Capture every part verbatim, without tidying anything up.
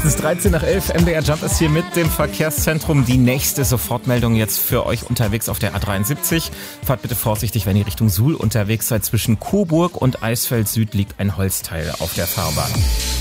Es ist dreizehn nach elf, M D R Jump ist hier mit dem Verkehrszentrum. Die nächste Sofortmeldung jetzt für euch unterwegs auf der A dreiundsiebzig. Fahrt bitte vorsichtig, wenn ihr Richtung Suhl unterwegs seid. Zwischen Coburg und Eisfeld Süd liegt ein Holzteil auf der Fahrbahn.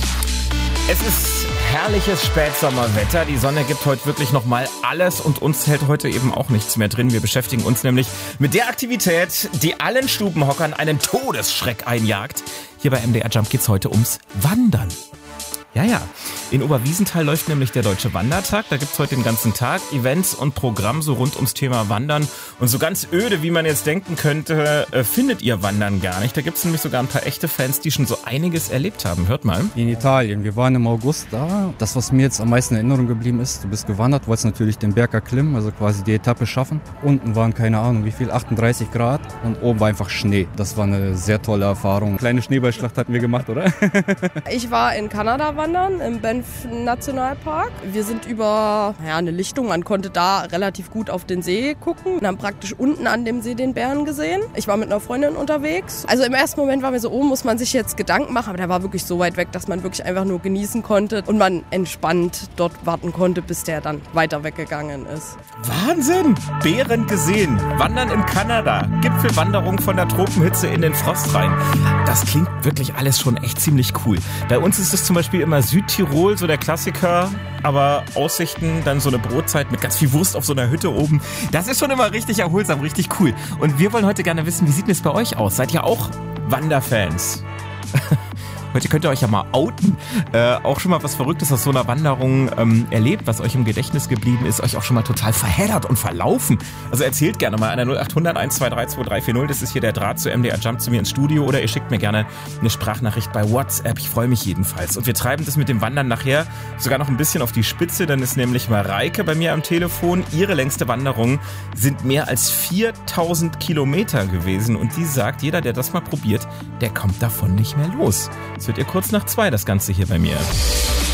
Es ist herrliches Spätsommerwetter. Die Sonne gibt heute wirklich nochmal alles und uns hält heute eben auch nichts mehr drin. Wir beschäftigen uns nämlich mit der Aktivität, die allen Stubenhockern einen Todesschreck einjagt. Hier bei M D R Jump geht's heute ums Wandern. Ja, ja. In Oberwiesenthal läuft nämlich der Deutsche Wandertag. Da gibt's heute den ganzen Tag Events und Programm so rund ums Thema Wandern. Und so ganz öde, wie man jetzt denken könnte, äh, findet ihr Wandern gar nicht. Da gibt's nämlich sogar ein paar echte Fans, die schon so einiges erlebt haben. Hört mal. In Italien. Wir waren im August da. Das, was mir jetzt am meisten in Erinnerung geblieben ist, du bist gewandert, wolltest natürlich den Berg erklimmen, also quasi die Etappe schaffen. Unten waren, keine Ahnung, wie viel, achtunddreißig Grad und oben war einfach Schnee. Das war eine sehr tolle Erfahrung. Kleine Schneeballschlacht hatten wir gemacht, oder? Ich war in Kanada wandern, im Banff Nationalpark. Wir sind über ja, eine Lichtung, man konnte da relativ gut auf den See gucken und haben praktisch unten an dem See den Bären gesehen. Ich war mit einer Freundin unterwegs. Also im ersten Moment war mir so, oh, muss man sich jetzt Gedanken machen, aber der war wirklich so weit weg, dass man wirklich einfach nur genießen konnte und man entspannt dort warten konnte, bis der dann weiter weggegangen ist. Wahnsinn! Bären gesehen, Wandern in Kanada, Gipfelwanderung von der Tropenhitze in den Frost rein. Das klingt wirklich alles schon echt ziemlich cool. Bei uns ist es zum Beispiel immer Südtirol, so der Klassiker, aber Aussichten, dann so eine Brotzeit mit ganz viel Wurst auf so einer Hütte oben. Das ist schon immer richtig erholsam, richtig cool. Und wir wollen heute gerne wissen, wie sieht es bei euch aus? Seid ihr auch Wanderfans? Heute könnt ihr euch ja mal outen. Äh, auch schon mal was Verrücktes aus so einer Wanderung ähm, erlebt, was euch im Gedächtnis geblieben ist, euch auch schon mal total verheddert und verlaufen. Also erzählt gerne mal an der null acht hundert eins zwei drei zwei drei vier null. Das ist hier der Draht zu M D R Jump zu mir ins Studio. Oder ihr schickt mir gerne eine Sprachnachricht bei WhatsApp. Ich freue mich jedenfalls. Und wir treiben das mit dem Wandern nachher sogar noch ein bisschen auf die Spitze. Dann ist nämlich Mareike bei mir am Telefon. Ihre längste Wanderung sind mehr als viertausend Kilometer gewesen. Und die sagt, jeder, der das mal probiert, der kommt davon nicht mehr los. Es wird ihr kurz nach zwei, das Ganze hier bei mir.